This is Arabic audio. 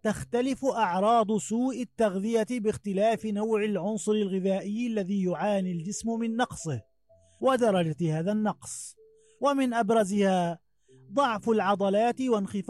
تختلف أعراض سوء التغذية باختلاف نوع العنصر الغذائي الذي يعاني الجسم من نقصه ودرجة هذا النقص، ومن أبرزها ضعف العضلات وانخفاض